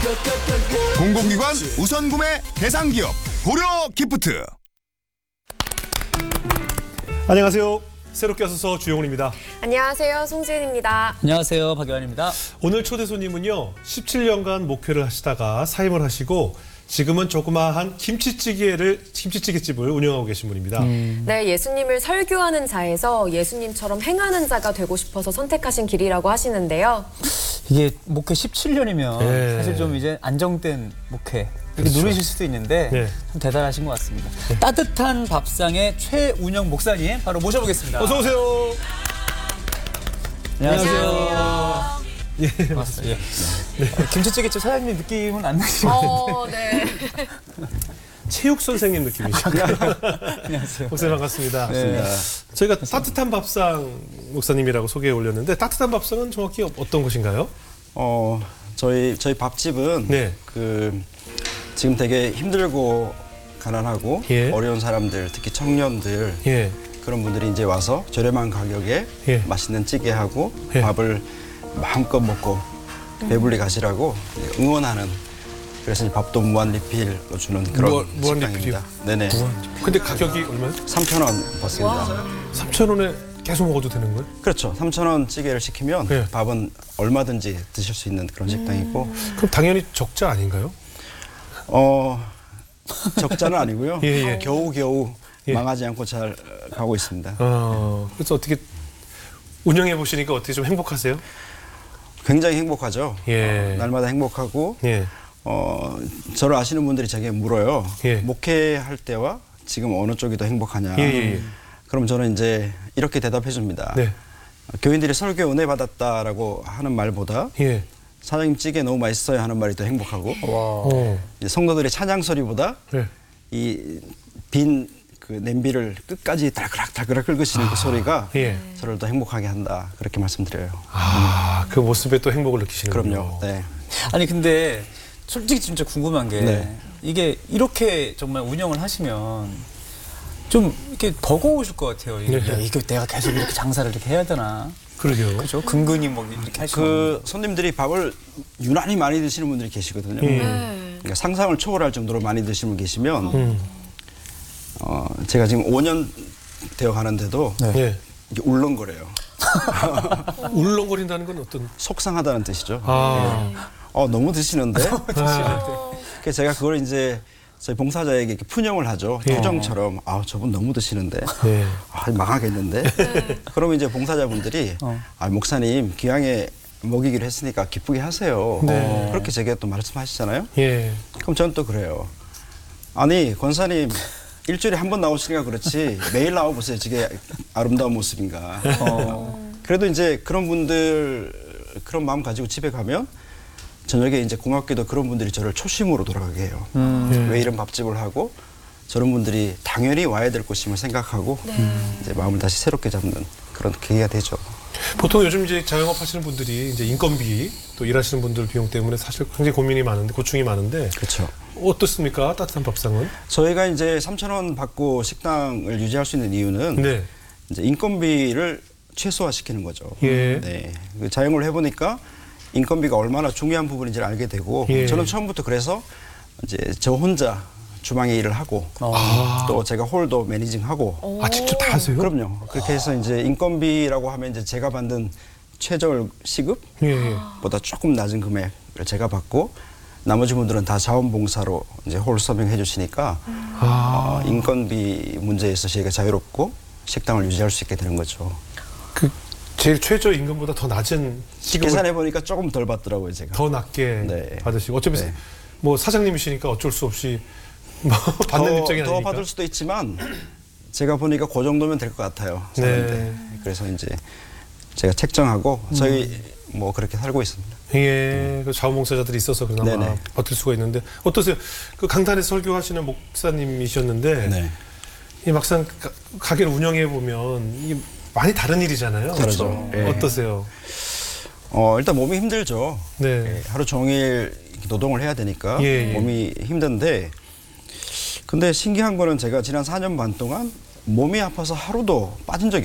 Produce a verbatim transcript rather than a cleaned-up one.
공공기관 우선 구매 대상 기업 고려 기프트. 안녕하세요. 새롭게 와서 주영훈입니다. 안녕하세요. 송지은입니다. 안녕하세요. 박유한입니다. 오늘 초대 손님은요. 십칠 년간 목회를 하시다가 사임을 하시고 지금은 조그마한 김치찌개를 김치찌개집을 운영하고 계신 분입니다. 음. 네, 예수님을 설교하는 자에서 예수님처럼 행하는 자가 되고 싶어서 선택하신 길이라고 하시는데요. 이게 목회 십칠 년이면 네. 사실 좀 이제 안정된 목회 이렇게 그렇죠. 누리실 수도 있는데 네. 좀 대단하신 것 같습니다. 따뜻한 밥상의 최운영 목사님 바로 모셔보겠습니다. 어서 오세요. 안녕하세요. 예, 반갑습니다. 예. 네. 김치찌개집 사장님 느낌은 안 나시죠? 어, 네. 체육 선생님 느낌이시죠? 안녕하세요. 목사님 반갑습니다. 네. 저희가 따뜻한 밥상 목사님이라고 소개해 올렸는데 따뜻한 밥상은 정확히 어떤 곳인가요? 어 저희 저희 밥집은 네. 그 지금 되게 힘들고 가난하고 예. 어려운 사람들, 특히 청년들 예. 그런 분들이 이제 와서 저렴한 가격에 예. 맛있는 찌개하고 예. 밥을 마음껏 먹고 배불리 가시라고 응원하는, 그래서 이제 밥도 무한 리필로 주는 그런 무한- 무한 식당입니다. 네네. 근데 가격이 얼마요? 삼천 원 받습니다. 삼천 원에 계속 먹어도 되는 거예요? 그렇죠. 삼천 원 찌개를 시키면 예. 밥은 얼마든지 드실 수 있는 그런 식당이고, 그럼 당연히 적자 아닌가요? 어 적자는 아니고요. 예, 예. 겨우겨우 예. 망하지 않고 잘 가고 있습니다. 어, 그래서 어떻게 운영해 보시니까 어떻게 좀 행복하세요? 굉장히 행복하죠. 예. 어, 날마다 행복하고 예. 어, 저를 아시는 분들이 제게 물어요. 예. 목회할 때와 지금 어느 쪽이 더 행복하냐. 예, 예, 예. 그럼 저는 이제 이렇게 대답해 줍니다. 네. 교인들이 설교 은혜 받았다라고 하는 말보다 예. 사장님 찌개 너무 맛있어요 하는 말이 더 행복하고, 어. 이제 성도들의 찬양 소리보다 예. 이 빈 그 냄비를 끝까지 달그락 달그락 긁으시는 그 소리가 예. 저를 더 행복하게 한다, 그렇게 말씀드려요. 아, 그 모습에 또 행복을 느끼시는군요. 그럼요. 네. 아니 근데 솔직히 진짜 궁금한 게 네. 이게 이렇게 정말 운영을 하시면 좀 이렇게 버거우실 것 같아요. 이게, 네. 야, 이거 내가 계속 이렇게 장사를 이렇게 해야 되나? 그러게요. 그렇죠? 근근히 뭐 이렇게 하시면 그 손님들이 밥을 유난히 많이 드시는 분들이 계시거든요. 예. 그러니까 상상을 초월할 정도로 많이 드시는 분 계시면 음. 어, 제가 지금 오 년 되어 가는데도 네. 예. 이게 울렁거려요. 울렁거린다는 건 어떤? 속상하다는 뜻이죠. 아. 어, 너무 드시는데. 아. 그래서 제가 그걸 이제 저희 봉사자에게 이렇게 푼영을 하죠. 예. 투정처럼. 아, 저분 너무 드시는데. 네. 아, 망하겠는데. 그러면 이제 봉사자분들이 어. 아, 목사님 귀향에 먹이기로 했으니까 기쁘게 하세요. 네. 그렇게 제가 또 말씀하시잖아요. 예. 그럼 저는 또 그래요. 아니, 권사님 일주일에 한 번 나오시니까 그렇지 매일 나와보세요. 저게 아름다운 모습인가. 어. 그래도 이제 그런 분들 그런 마음 가지고 집에 가면 저녁에 이제 고맙게도 그런 분들이 저를 초심으로 돌아가게 해요. 음. 왜 이런 밥집을 하고 저런 분들이 당연히 와야 될 곳임을 생각하고 이제 마음을 다시 새롭게 잡는 그런 계기가 되죠. 보통 요즘 이제 자영업 하시는 분들이 이제 인건비 또 일하시는 분들 비용 때문에 사실 굉장히 고민이 많은데 고충이 많은데 그렇죠. 어떻습니까? 따뜻한 밥상은? 저희가 이제 삼천 원 받고 식당을 유지할 수 있는 이유는 네. 이제 인건비를 최소화시키는 거죠. 예. 네. 그 자영업을 해보니까 인건비가 얼마나 중요한 부분인지를 알게 되고, 예. 저는 처음부터 그래서 이제 저 혼자 주방에 일을 하고 아. 또 제가 홀도 매니징하고. 아, 직접 다 하세요? 그럼요. 그렇게 해서 이제 인건비라고 하면 이제 제가 받는 최저 시급보다 예. 조금 낮은 금액을 제가 받고 나머지 분들은 다 자원봉사로 이제 홀 서빙 해주시니까 아. 어, 인건비 문제에서 저희가 자유롭고 식당을 유지할 수 있게 되는 거죠. 그 제일 최저 임금보다 더 낮은 시급을 계산해 보니까 조금 덜 받더라고요, 제가. 더 낮게 네. 받으시고 어차피 네. 뭐 사장님이시니까 어쩔 수 없이 뭐 받는 더, 입장이 더 아니니까. 받을 수도 있지만 제가 보니까 그 정도면 될 것 같아요. 네. 사는데. 그래서 이제 제가 책정하고 저희 뭐 그렇게 살고 있습니다. 예, 그 자원봉사자들이 있어서 그나마 네네. 버틸 수가 있는데 어떠세요? 그 강단에서 설교하시는 목사님이셨는데 네. 이 막상 가, 가게를 운영해 보면 이게 많이 다른 일이잖아요. 다르죠. 예. 어떠세요? 어, 일단 몸이 힘들죠. 네. 예, 하루 종일 노동을 해야 되니까 예, 예. 몸이 힘든데, 근데 신기한 거는 제가 지난 사 년 반 동안 몸이 아파서 하루도 빠진 적이